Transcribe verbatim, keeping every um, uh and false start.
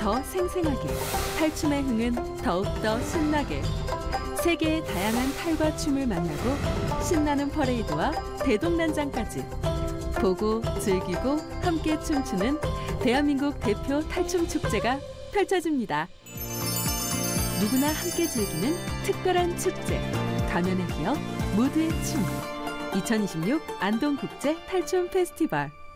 더 생생하게, 탈춤의 흥은 더욱더 신나게. 세계의 다양한 탈과 춤을 만나고 신나는 퍼레이드와 대동단장까지 보고 즐기고 함께 춤추는 대한민국 대표 탈춤 축제가 펼쳐집니다. 누구나 함께 즐기는 특별한 축제, 가면의 기억, 모두의 춤. 이천이십육 안동국제 탈춤 페스티벌.